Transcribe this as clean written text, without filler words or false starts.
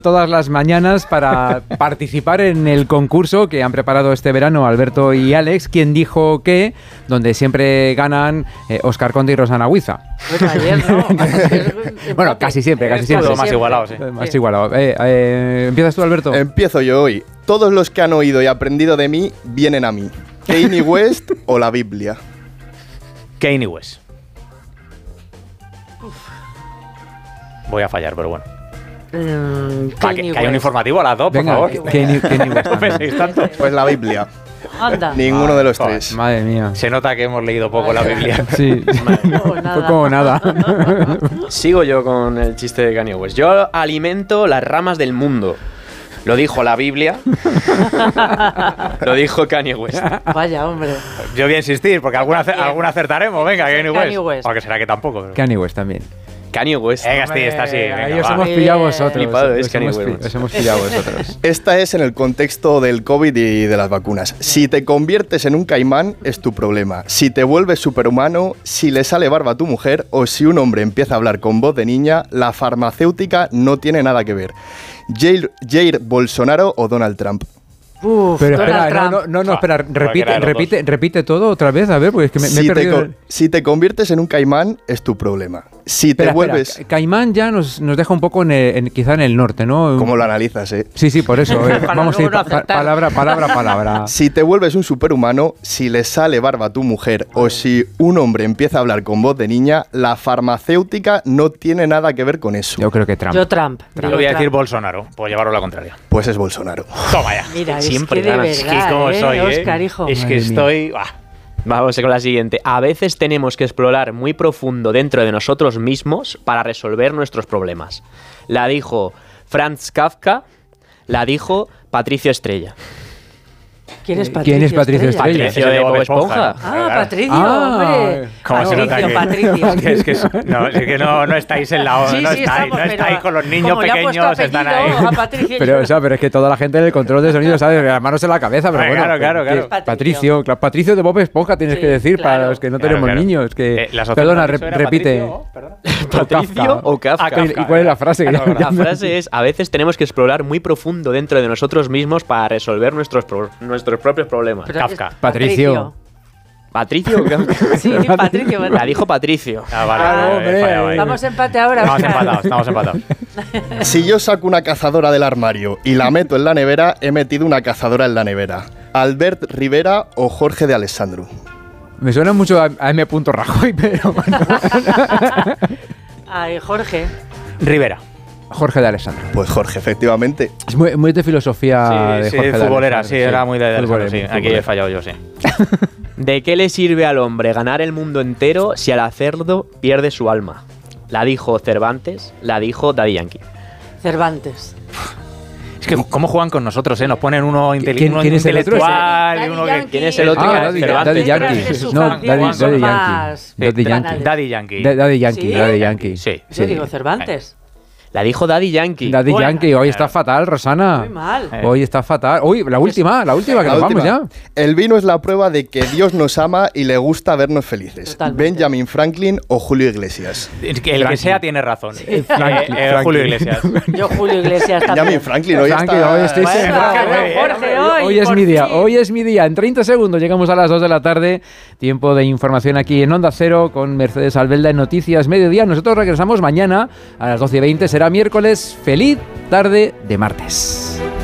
todas las mañanas para participar en el concurso que han preparado este verano Alberto y Alex, quien dijo que donde siempre ganan Óscar Conde y Rosana Huiza. Pues ayer no. Bueno, casi siempre. Todo más igualado, sí. Más igualado. ¿Empiezas tú, Alberto? Empiezo yo hoy. Todos los que han oído y aprendido de mí vienen a mí. Kanye West o la Biblia. Kanye West. Voy a fallar, pero bueno. Que hay un informativo a las 2, por favor. Kanye West. No penséis tanto. Pues la Biblia. Anda. Ninguno de los tres. Madre mía. Se nota que hemos leído poco la Biblia. Sí. Fue como nada. Sigo yo con el chiste de Kanye West. Yo alimento las ramas del mundo. Lo dijo la Biblia. Lo dijo Kanye West. Vaya, hombre. Yo voy a insistir, porque alguna acertaremos. Venga, Kanye West. Aunque será que tampoco. Pero... Kanye West también. Kanye West. Venga, está así. Ahí os hemos pillado vosotros. Flipado, es Kanye West. Os hemos pillado vosotros. Esta es en el contexto del COVID y de las vacunas. Si te conviertes en un caimán, es tu problema. Si te vuelves superhumano, si le sale barba a tu mujer o si un hombre empieza a hablar con voz de niña, la farmacéutica no tiene nada que ver. Jair Bolsonaro o Donald Trump. Pero espera, espera, repite todo otra vez, a ver, porque es que me he perdido. Si te conviertes en un caimán, es tu problema. Si te vuelves... Caimán ya nos deja un poco quizá en el norte, ¿no? ¿Cómo lo analizas, Sí, por eso. Vamos a ir palabra. Si te vuelves un superhumano, si le sale barba a tu mujer o si un hombre empieza a hablar con voz de niña, la farmacéutica no tiene nada que ver con eso. Yo creo que Trump. Yo Trump. Yo voy a decir Bolsonaro, por llevarlo a la contraria. Pues es Bolsonaro. Toma ya. Mira, Siempre es que de ganas. verdad, Es que como soy, Óscar, hijo. Es que estoy... Vamos con la siguiente. A veces tenemos que explorar muy profundo dentro de nosotros mismos para resolver nuestros problemas. La dijo Franz Kafka, la dijo Patricio Estrella. ¿Quién es Patricio Estrella? Patricio de Bob Esponja. Patricio, hombre. ¿Cómo se nota Patricio. Es que no estáis en la... Sí, no sí, estáis con los niños pequeños, están ahí. Pero es que toda la gente en el control de sonido sabe, las manos en la cabeza, pero bueno. Claro. Patricio de Bob Esponja tienes que decir, claro, para los que no tenemos niños. Perdona, repite. ¿Patricio o Kafka? ¿Y cuál es la frase? La frase es: a veces tenemos que explorar muy profundo dentro de nosotros mismos para resolver nuestros propios problemas. Kafka. Patricio. ¿Patricio o Kafka? Sí, Patricio. La dijo Patricio. Vale. Vamos empate ahora. Estamos empatados. Si yo saco una cazadora del armario y la meto en la nevera, he metido una cazadora en la nevera. ¿Albert Rivera o Jorge de Alessandro? Me suena mucho a M. Rajoy, pero bueno. Ay, Jorge. Rivera. Jorge de Alessandro. Pues Jorge, efectivamente. Es muy de filosofía de Jorge de futbolera, sí, era muy de Alessandro. sí. Aquí he fallado yo, sí. ¿De qué le sirve al hombre ganar el mundo entero si al hacerlo pierde su alma? La dijo Cervantes, la dijo Daddy Yankee. Cervantes. Es que cómo juegan con nosotros, ¿no? Nos ponen uno ¿Quién es el otro? intelectual y uno que... ¿Quién es el otro? Daddy Yankee. No, Daddy Yankee. Sí. Yo digo Cervantes. La dijo Daddy Yankee. Daddy Yankee, hoy está fatal, Rosana. Muy mal. Hoy está fatal. Uy, la última, que nos vamos ya. El vino es la prueba de que Dios nos ama y le gusta vernos felices. Totalmente. ¿Benjamin Franklin o Julio Iglesias? El que sea tiene razón. Julio Iglesias. Yo Julio Iglesias también. Benjamin Franklin, hoy Frankie, está... hoy estoy Jorge, hoy es mi día, hoy es mi día. En 30 segundos llegamos a las 2 de la tarde. Tiempo de información aquí en Onda Cero con Mercedes Albelda en Noticias Mediodía. Nosotros regresamos mañana a las 12:20. Será miércoles. Feliz tarde de martes.